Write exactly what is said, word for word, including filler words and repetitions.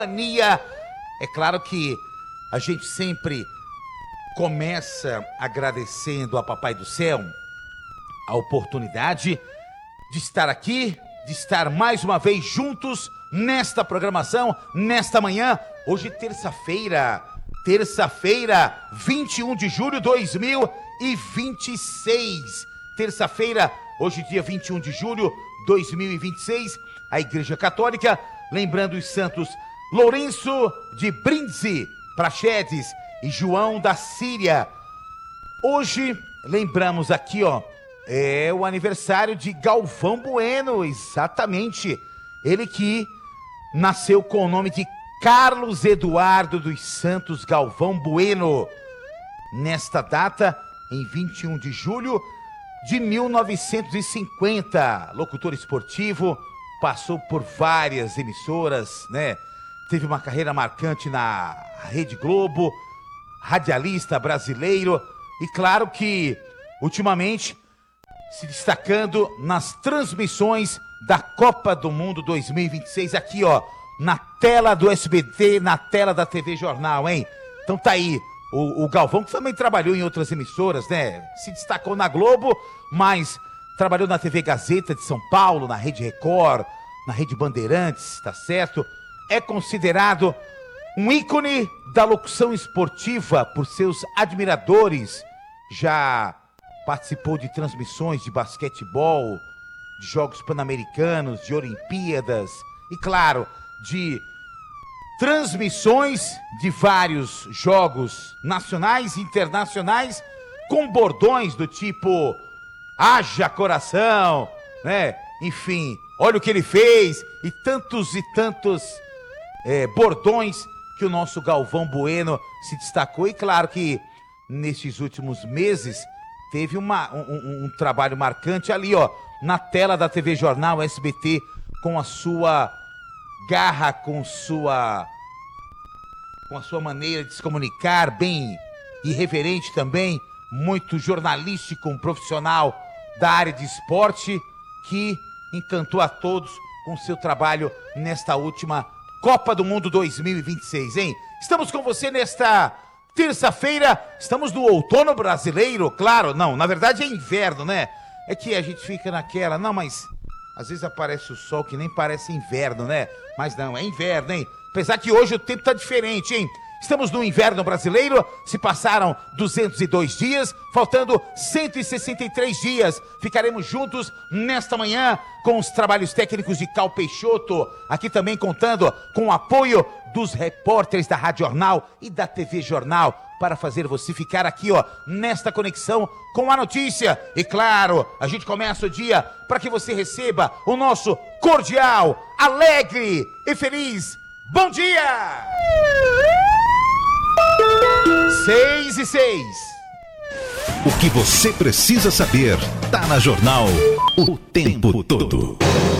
É claro que a gente sempre começa agradecendo a Papai do Céu a oportunidade de estar aqui, de estar mais uma vez juntos nesta programação, nesta manhã, hoje terça-feira, terça-feira, vinte e um de julho de dois mil e vinte e seis, terça-feira, hoje dia vinte e um de julho de dois mil e vinte e seis, a Igreja Católica, lembrando os santos Lourenço de Brindisi, Praxedes e João da Síria. Hoje lembramos aqui, ó, é o aniversário de Galvão Bueno, exatamente. Ele que nasceu com o nome de Carlos Eduardo dos Santos Galvão Bueno. Nesta data, em vinte e um de julho de mil novecentos e cinquenta, locutor esportivo, passou por várias emissoras, né? Teve uma carreira marcante na Rede Globo, radialista brasileiro e claro que, ultimamente, se destacando nas transmissões da Copa do Mundo dois mil e vinte e seis, aqui ó, na tela do S B T, na tela da T V Jornal, hein? Então tá aí, o, o Galvão que também trabalhou em outras emissoras, né? Se destacou na Globo, mas trabalhou na T V Gazeta de São Paulo, na Rede Record, na Rede Bandeirantes, tá certo? É considerado um ícone da locução esportiva por seus admiradores. Já participou de transmissões de basquetebol, de Jogos Pan-Americanos, de Olimpíadas e, claro, de transmissões de vários jogos nacionais e internacionais com bordões do tipo haja coração, né? Enfim, olha o que ele fez e tantos e tantos é, bordões que o nosso Galvão Bueno se destacou. E claro que nesses últimos meses teve uma, um, um, um trabalho marcante ali, ó, na tela da T V Jornal S B T, com a sua garra, com sua com a sua maneira de se comunicar, bem irreverente também, muito jornalístico, um profissional da área de esporte que encantou a todos com seu trabalho nesta última Copa do Mundo dois mil e vinte e seis, hein? Estamos com você nesta terça-feira, estamos no outono brasileiro, claro, não, na verdade é inverno, né? É que a gente fica naquela, não, mas às vezes aparece o sol que nem parece inverno, né? Mas não, é inverno, hein? Apesar que hoje o tempo tá diferente, hein? Estamos no inverno brasileiro, se passaram duzentos e dois dias, faltando cento e sessenta e três dias. Ficaremos juntos nesta manhã com os trabalhos técnicos de Cal Peixoto, aqui também contando com o apoio dos repórteres da Rádio Jornal e da T V Jornal, para fazer você ficar aqui, ó, nesta conexão com a notícia. E claro, a gente começa o dia para que você receba o nosso cordial, alegre e feliz bom dia! Seis e seis. O que você precisa saber tá na Jornal o tempo todo.